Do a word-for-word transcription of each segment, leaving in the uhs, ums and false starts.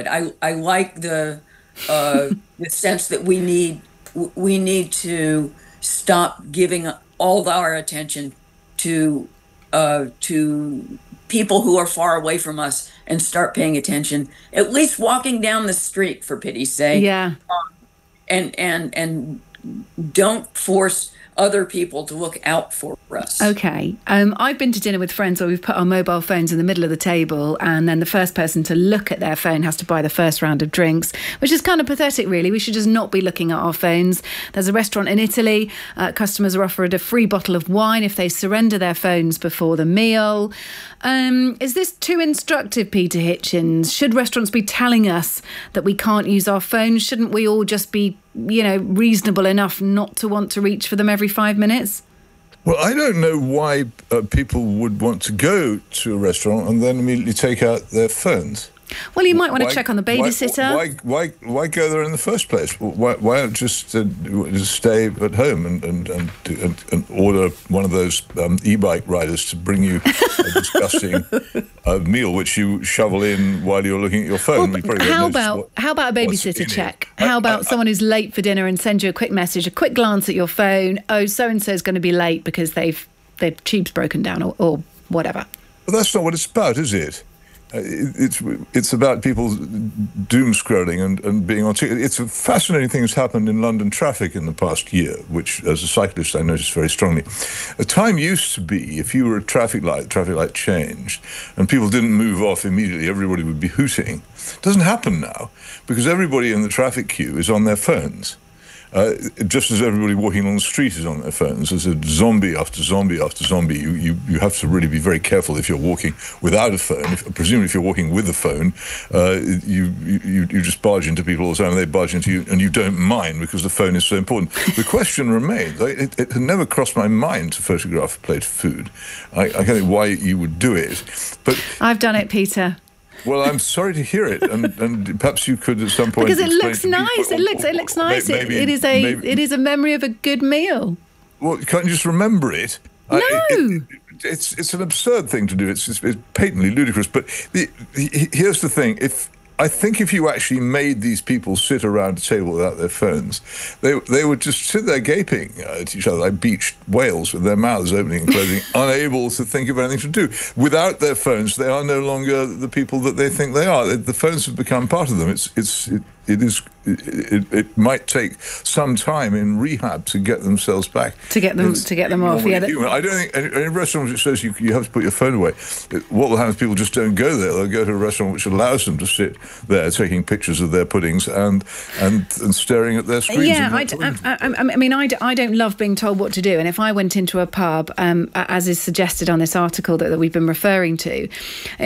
it. I I like the uh, the sense that we need we need to stop giving all our attention to uh, to people who are far away from us and start paying attention. At least walking down the street, for pity's sake. Yeah. Um, and and and don't force other people to look out for us. Okay. Um, I've been to dinner with friends where we've put our mobile phones in the middle of the table, and then the first person to look at their phone has to buy the first round of drinks, which is kind of pathetic, really. We should just not be looking at our phones. There's a restaurant in Italy. Uh, customers are offered a free bottle of wine if they surrender their phones before the meal. Um, is this too instructive, Peter Hitchens? Should restaurants be telling us that we can't use our phones? Shouldn't we all just be, you know, reasonable enough not to want to reach for them every five minutes? Well, I don't know why uh, people would want to go to a restaurant and then immediately take out their phones. Well, you might want why, to check on the babysitter. Why, why, why, why go there in the first place? Why, why not just, uh, just stay at home and and, and, and, and order one of those um, e-bike riders to bring you a disgusting uh, meal which you shovel in while you're looking at your phone? Well, how about what, how about a babysitter check? I, how about I, I, someone who's late for dinner and send you a quick message, a quick glance at your phone? Oh, so and so is going to be late because they've their tube's broken down or, or whatever. Well, that's not what it's about, is it? Uh, it, it's it's about people doom scrolling and, and being on. T- it's a fascinating thing that's happened in London traffic in the past year, which, as a cyclist, I noticed very strongly. A time used to be, if you were a traffic light, the traffic light changed, and people didn't move off immediately, everybody would be hooting. It doesn't happen now, because everybody in the traffic queue is on their phones. Uh, just as everybody walking along the street is on their phones. There's a zombie after zombie after zombie. You, you you have to really be very careful if you're walking without a phone. If, presumably if you're walking with a phone, uh, you, you you just barge into people all the time and they barge into you and you don't mind because the phone is so important. The question remains, it, it had never crossed my mind to photograph a plate of food. I, I can't think why you would do it. But I've done it, Peter. Well, I'm sorry to hear it, and, and perhaps you could at some point because it looks me, nice. Or, it looks it looks nice. Maybe, it, it is a maybe, it is a memory of a good meal. Well, can't you just remember it? No, uh, it, it, it's it's an absurd thing to do. It's, it's, it's patently ludicrous. But the, the, here's the thing: if I think if you actually made these people sit around a table without their phones, they they would just sit there gaping at each other like beached whales with their mouths opening and closing, unable to think of anything to do. Without their phones, they are no longer the people that they think they are. The phones have become part of them. It's it's it, it is it, it might take some time in rehab to get themselves back to get them it's, to get them off. Yeah, I don't think any, any restaurant which says you you have to put your phone away. What will happen is people just don't go there. They'll go to a restaurant which allows them to sit there taking pictures of their puddings and and, and staring at their screens. Yeah, I, d- I, I, I mean, I, d- I don't love being told what to do. And if I went into a pub, um, as is suggested on this article that, that we've been referring to, uh,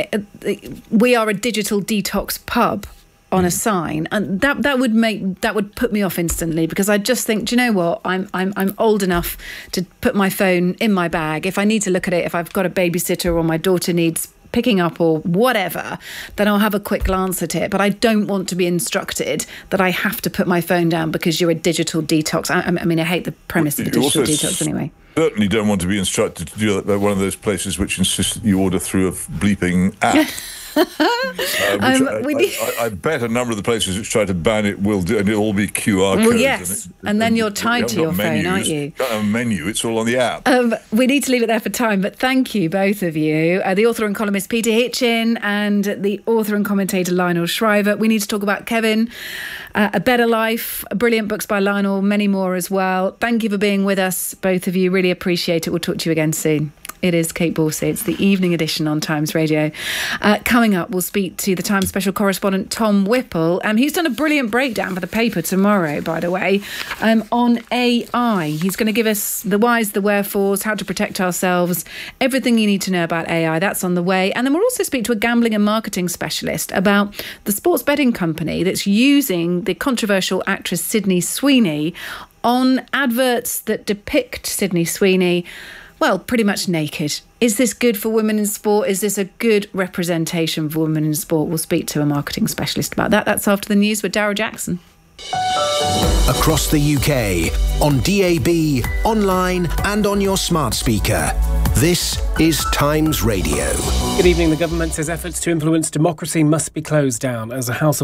we are a digital detox pub on a sign, and that that would make that would put me off instantly, because I just think, do you know what, I'm I'm I'm old enough to put my phone in my bag if I need to look at it, if I've got a babysitter or my daughter needs picking up or whatever, then I'll have a quick glance at it. But I don't want to be instructed that I have to put my phone down because you're a digital detox. I, I mean, I hate the premise of a digital detox anyway. Certainly don't want to be instructed to do that by one of those places which insist that you order through a bleeping app. uh, um, I, need... I, I bet a number of the places which try to ban it will do, and it'll all be Q R codes. Well, yes, and, it, and then you're tied to your phone, menus, aren't you? Got a menu, it's all on the app. Um, we need to leave it there for time, but thank you, both of you. Uh, the author and columnist Peter Hitchen and the author and commentator Lionel Shriver. We need to talk about Kevin, uh, A Better Life, brilliant books by Lionel, many more as well. Thank you for being with us, both of you. Really appreciate it. We'll talk to you again soon. It is Kate Borsey. It's the evening edition on Times Radio. Uh, coming up, we'll speak to the Times special correspondent Tom Whipple. Um, he's done a brilliant breakdown for the paper tomorrow, by the way, um, on A I. He's going to give us the whys, the wherefores, how to protect ourselves, everything you need to know about A I. That's on the way. And then we'll also speak to a gambling and marketing specialist about the sports betting company that's using the controversial actress Sydney Sweeney on adverts that depict Sydney Sweeney, well, pretty much naked. Is this good for women in sport? Is this a good representation for women in sport? We'll speak to a marketing specialist about that. That's after the news with Darragh Jackson. Across the U K, on D A B, online and on your smart speaker. This is Times Radio. Good evening. The government says efforts to influence democracy must be closed down as a House of